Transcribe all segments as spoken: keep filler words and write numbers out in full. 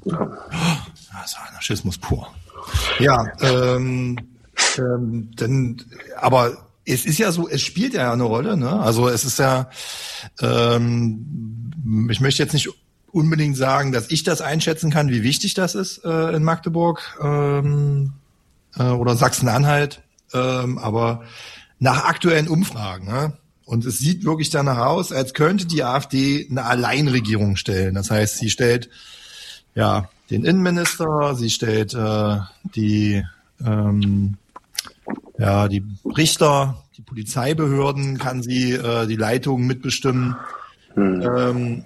Ja. Das ist Anarchismus pur. Ja, ähm, ähm, denn, aber es ist ja so, es spielt ja eine Rolle, ne? Also es ist ja, ähm, ich möchte jetzt nicht unbedingt sagen, dass ich das einschätzen kann, wie wichtig das ist äh, in Magdeburg ähm, äh, oder Sachsen-Anhalt, ähm, aber nach aktuellen Umfragen, ne? Und es sieht wirklich danach aus, als könnte die AfD eine Alleinregierung stellen. Das heißt, sie stellt ja den Innenminister, sie stellt äh, die ähm, ja die Richter, die Polizeibehörden, kann sie äh, die Leitungen mitbestimmen. Hm. Ähm,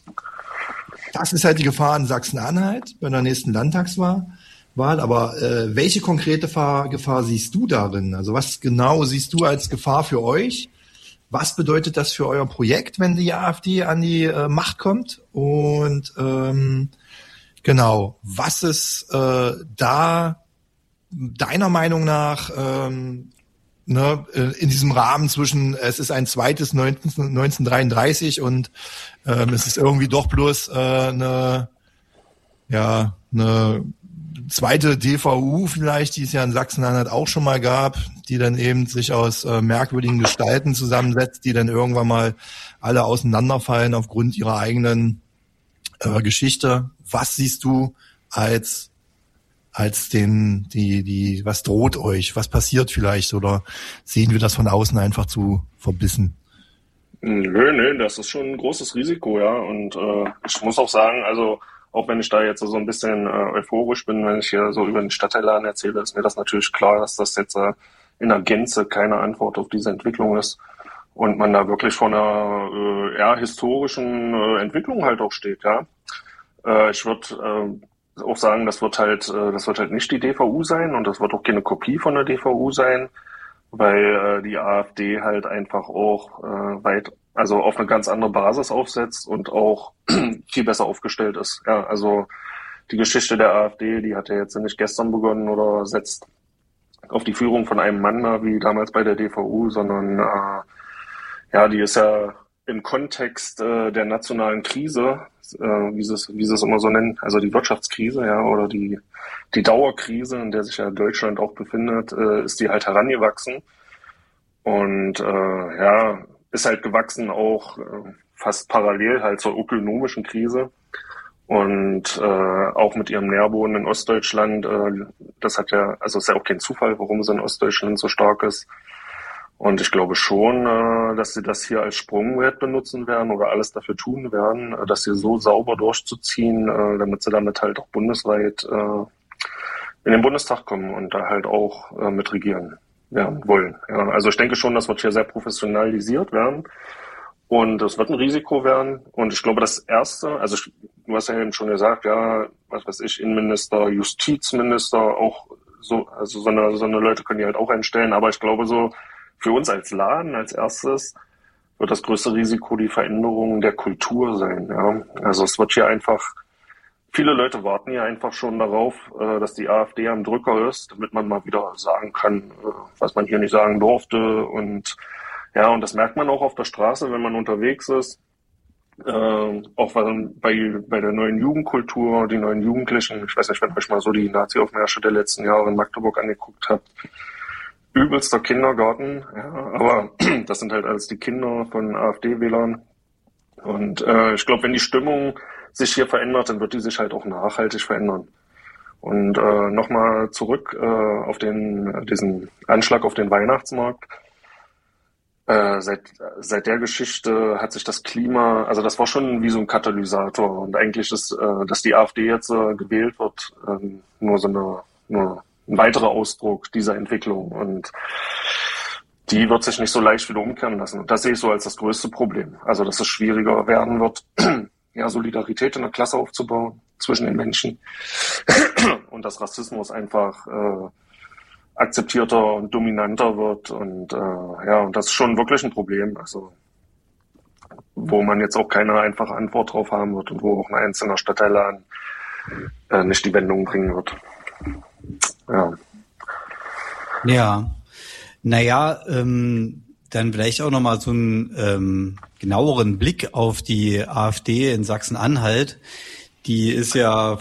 das ist halt die Gefahr in Sachsen-Anhalt bei der nächsten Landtagswahl. Aber äh, welche konkrete Gefahr, Gefahr siehst du darin? Also was genau siehst du als Gefahr für euch? Was bedeutet das für euer Projekt, wenn die AfD an die äh, Macht kommt? Und ähm, genau, was ist äh, da deiner Meinung nach ähm, ne, in diesem Rahmen zwischen, es ist ein zweites neunzehnhundertdreiunddreißig und ähm, es ist irgendwie doch bloß äh, eine, ja, eine zweite D V U vielleicht, die es ja in Sachsen-Anhalt auch schon mal gab, die dann eben sich aus äh, merkwürdigen Gestalten zusammensetzt, die dann irgendwann mal alle auseinanderfallen aufgrund ihrer eigenen äh, Geschichte. Was siehst du als als den die die was droht euch? Was passiert vielleicht oder sehen wir das von außen einfach zu verbissen? Nö, nö, das ist schon ein großes Risiko, ja. Und äh, ich muss auch sagen, also auch wenn ich da jetzt so ein bisschen äh, euphorisch bin, wenn ich hier so über den Stadtteilladen erzähle, ist mir das natürlich klar, dass das jetzt äh, in der Gänze keine Antwort auf diese Entwicklung ist und man da wirklich vor einer äh, ja, historischen äh, Entwicklung halt auch steht, ja. Äh, ich würde äh, auch sagen, das wird halt, äh, das wird halt nicht die D V U sein und das wird auch keine Kopie von der D V U sein, weil äh, die AfD halt einfach auch äh, weit also auf eine ganz andere Basis aufsetzt und auch viel besser aufgestellt ist. Ja, also die Geschichte der AfD, die hat ja jetzt nicht gestern begonnen oder setzt auf die Führung von einem Mann da, wie damals bei der D V U, sondern äh, ja, die ist ja im Kontext äh, der nationalen Krise, äh, wie sie es wie sie es immer so nennen, also die Wirtschaftskrise, ja, oder die die Dauerkrise, in der sich ja Deutschland auch befindet, äh, ist die halt herangewachsen und äh, ja, ist halt gewachsen auch äh, fast parallel halt zur ökonomischen Krise und äh, auch mit ihrem Nährboden in Ostdeutschland, äh, das hat ja, also ist ja auch kein Zufall, warum sie in Ostdeutschland so stark ist. Und ich glaube schon, äh, dass sie das hier als Sprungbrett benutzen werden oder alles dafür tun werden, äh, das hier so sauber durchzuziehen, äh, damit sie damit halt auch bundesweit äh, in den Bundestag kommen und da halt auch äh, mitregieren werden wollen. Ja, also ich denke schon, das wird hier sehr professionalisiert werden und es wird ein Risiko werden. Und ich glaube, das Erste, also ich, du hast ja eben schon gesagt, ja, was weiß ich, Innenminister, Justizminister, auch so, also so eine, so eine Leute können die halt auch einstellen. Aber ich glaube so, für uns als Laden als erstes wird das größte Risiko die Veränderung der Kultur sein. Ja, also es wird hier einfach Viele Leute warten ja einfach schon darauf, dass die AfD am Drücker ist, damit man mal wieder sagen kann, was man hier nicht sagen durfte. Und ja, und das merkt man auch auf der Straße, wenn man unterwegs ist. Äh, auch bei, bei der neuen Jugendkultur, die neuen Jugendlichen. Ich weiß nicht, wenn ihr euch mal so die Nazi-Aufmärsche der letzten Jahre in Magdeburg angeguckt habt. Übelster Kindergarten, ja, aber das sind halt alles die Kinder von AfD-Wählern. Und äh, ich glaube, wenn die Stimmung sich hier verändert, dann wird die sich halt auch nachhaltig verändern. Und äh, nochmal zurück äh, auf den diesen Anschlag auf den Weihnachtsmarkt. Äh, seit seit der Geschichte hat sich das Klima, also das war schon wie so ein Katalysator. Und eigentlich ist, äh, dass die AfD jetzt äh, gewählt wird, äh, nur so eine nur ein weiterer Ausdruck dieser Entwicklung. Und die wird sich nicht so leicht wieder umkehren lassen. Und das sehe ich so als das größte Problem. Also, dass es schwieriger werden wird, ja, Solidarität in der Klasse aufzubauen zwischen den Menschen und dass Rassismus einfach äh, akzeptierter und dominanter wird. Und äh, ja, und das ist schon wirklich ein Problem. Also, wo man jetzt auch keine einfache Antwort drauf haben wird und wo auch ein einzelner Stadtteilladen äh, nicht die Wendung bringen wird. Ja. Ja. Naja, ähm, dann vielleicht auch nochmal so einen ähm, genaueren Blick auf die AfD in Sachsen-Anhalt. Die ist ja